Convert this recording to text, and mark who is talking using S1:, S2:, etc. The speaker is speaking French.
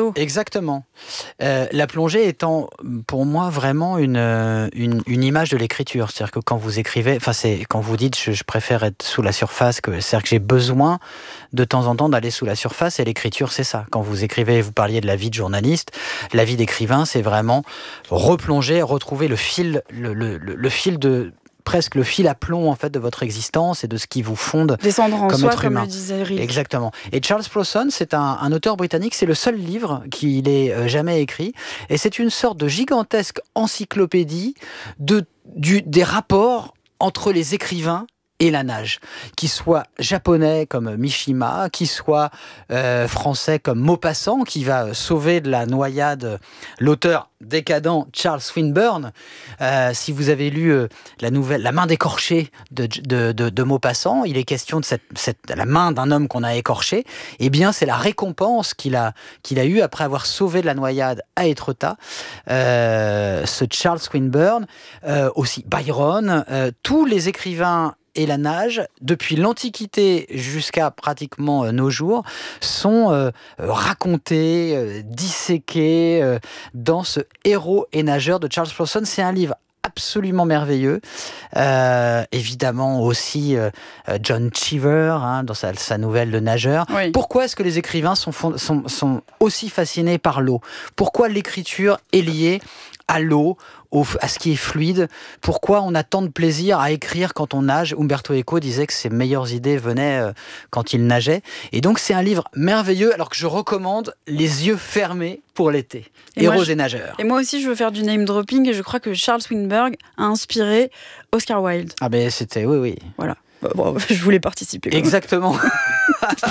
S1: l'eau.
S2: Exactement. La plongée étant pour moi vraiment une image de l'écriture. C'est-à-dire que quand vous écrivez, quand vous dites je préfère être sous la surface, c'est-à-dire que j'ai besoin de temps en temps d'aller sous la surface, et l'écriture c'est ça. Quand vous écrivez, vous parliez de la vie de journaliste, la vie d'écrivain c'est vraiment replonger, retrouver le fil de... presque le fil à plomb en fait de votre existence et de ce qui vous fonde
S1: descendre en
S2: comme
S1: soi,
S2: être humain.
S1: comme le disait Rilke.
S2: Exactement. Et Charles Prosson, c'est un auteur britannique, c'est le seul livre qu'il ait jamais écrit, et c'est une sorte de gigantesque encyclopédie des rapports entre les écrivains et la nage, qui soit japonais comme Mishima, qui soit français comme Maupassant, qui va sauver de la noyade l'auteur décadent Charles Swinburne. Si vous avez lu la nouvelle La main d'écorché de Maupassant, il est question de la main d'un homme qu'on a écorché. Eh bien, c'est la récompense qu'il a eue après avoir sauvé de la noyade à Étretat. Ce Charles Swinburne, aussi Byron, tous les écrivains et la nage, depuis l'Antiquité jusqu'à pratiquement nos jours, sont racontés, disséqués dans ce Héros et nageur de Charles Prosson. C'est un livre absolument merveilleux. Évidemment aussi John Cheever, dans sa nouvelle Le Nageur.
S1: Oui.
S2: Pourquoi est-ce que les écrivains sont aussi fascinés par l'eau ? Pourquoi l'écriture est liée à l'eau, à ce qui est fluide? Pourquoi on a tant de plaisir à écrire quand on nage? Umberto Eco disait que ses meilleures idées venaient quand il nageait. Et donc c'est un livre merveilleux, alors que je recommande les yeux fermés pour l'été. Héros et nageurs.
S1: Et moi aussi, je veux faire du name dropping, et je crois que Charles Swinburne a inspiré Oscar Wilde.
S2: Ah ben c'était, oui.
S1: Voilà. Bon, je voulais participer.
S2: Exactement.